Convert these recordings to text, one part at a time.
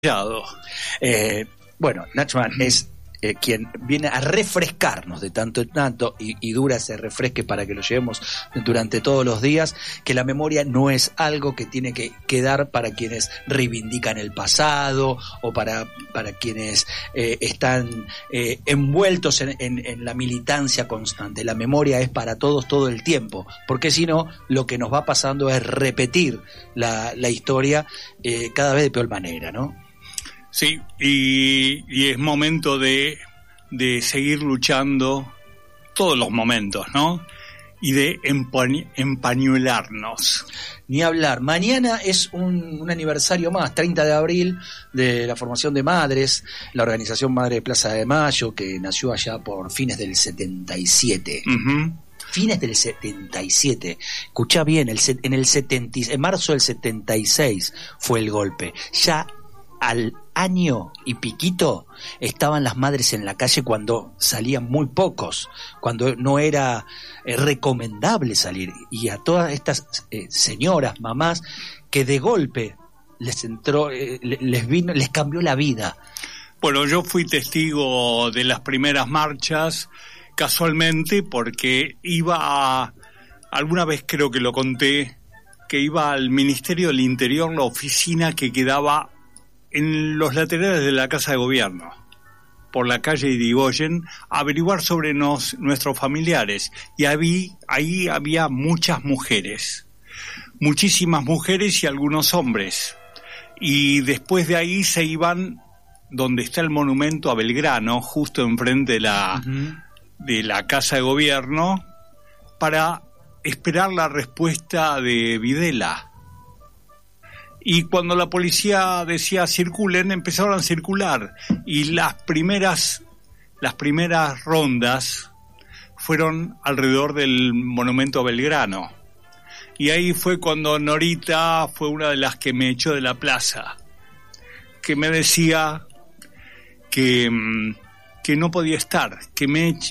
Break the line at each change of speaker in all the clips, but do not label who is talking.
Bueno, Nachman es quien viene a refrescarnos de tanto en tanto y dura ese refresque para que lo llevemos durante todos los días, que la memoria no es algo que tiene que quedar para quienes reivindican el pasado o para quienes están envueltos en la militancia constante. La memoria es para todos todo el tiempo, porque si no, lo que nos va pasando es repetir la historia cada vez de peor manera, ¿no?
Sí, y es momento de seguir luchando todos los momentos, ¿no? Y de empañuelarnos.
Ni hablar. Mañana es un aniversario más, 30 de abril, de la formación de Madres, la organización Madre de Plaza de Mayo, que nació allá por fines del 77.
Uh-huh.
Fines del 77. Escuchá bien, en marzo del 76 fue el golpe. Ya al año y piquito estaban las madres en la calle cuando salían muy pocos, cuando no era recomendable salir, y a todas estas señoras, mamás, que de golpe les entró, les cambió la vida.
Bueno, yo fui testigo de las primeras marchas, casualmente, porque alguna vez creo que lo conté, que iba al Ministerio del Interior, la oficina que quedaba en los laterales de la Casa de Gobierno, por la calle Irigoyen, a averiguar sobre nuestros familiares. Y ahí había muchas mujeres, muchísimas mujeres y algunos hombres. Y después de ahí se iban donde está el monumento a Belgrano, justo enfrente de la Casa de Gobierno, para esperar la respuesta de Videla. Y cuando la policía decía circulen, empezaron a circular, y las primeras rondas fueron alrededor del monumento a Belgrano. Y ahí fue cuando Norita fue una de las que me echó de la plaza, que me decía que no podía estar, que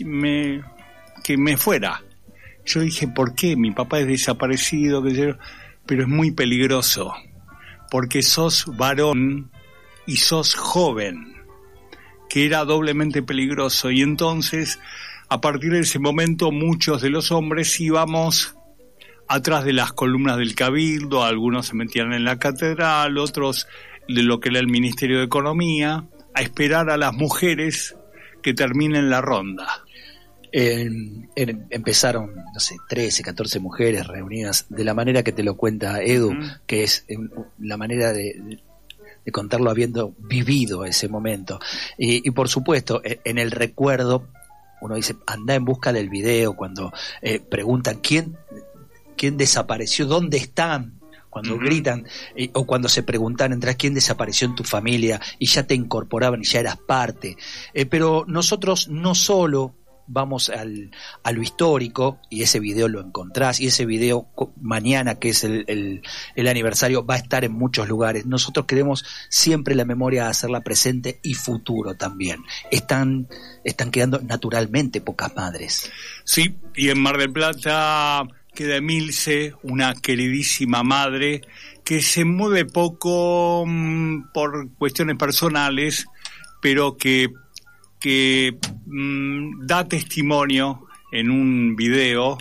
me fuera. Yo dije, ¿por qué? Mi papá es desaparecido, pero es muy peligroso, porque sos varón y sos joven, que era doblemente peligroso. Y entonces, a partir de ese momento, muchos de los hombres íbamos atrás de las columnas del Cabildo, algunos se metían en la catedral, otros de lo que era el Ministerio de Economía, a esperar a las mujeres que terminen la ronda.
Empezaron, 13, 14 mujeres reunidas de la manera que te lo cuenta Edu, que es la manera de contarlo habiendo vivido ese momento. Y por supuesto, en el recuerdo, uno dice, anda en busca del video, cuando preguntan quién desapareció, dónde están, cuando gritan, o cuando se preguntan entre quién desapareció en tu familia, y ya te incorporaban y ya eras parte. Pero nosotros no solo vamos a lo histórico, y ese video lo encontrás, y ese video mañana, que es el aniversario, va a estar en muchos lugares. Nosotros queremos siempre la memoria hacerla presente y futuro también. Están quedando naturalmente pocas madres.
Sí, y en Mar del Plata queda Emilce, una queridísima madre que se mueve poco por cuestiones personales, pero que da testimonio en un video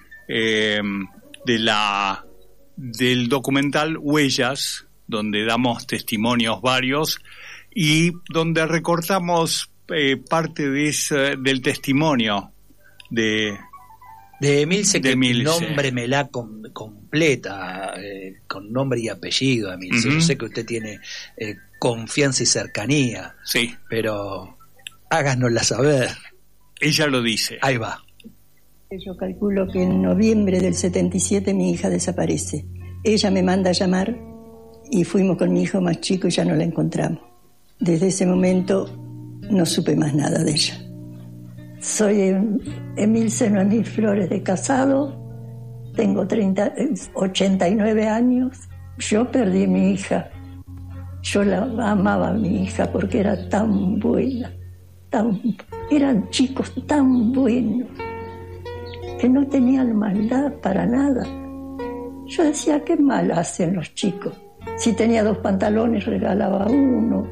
del documental Huellas, donde damos testimonios varios y donde recortamos parte del testimonio de
Emilce, que el nombre me la completa, con nombre y apellido, Emilce. Yo sé que usted tiene confianza y cercanía,
sí,
pero háganosla saber.
Ella lo dice.
Ahí va.
Yo calculo que en noviembre del 77 mi hija desaparece. Ella me manda a llamar y fuimos con mi hijo más chico y ya no la encontramos. Desde ese momento no supe más nada de ella. Soy Emilce Noemí Flores de Casado, tengo 89 años. Yo perdí a mi hija. Yo la amaba a mi hija porque era tan buena. Eran chicos tan buenos que no tenían maldad para nada. Yo decía, qué mal hacen los chicos, Si tenía 2 pantalones, regalaba uno.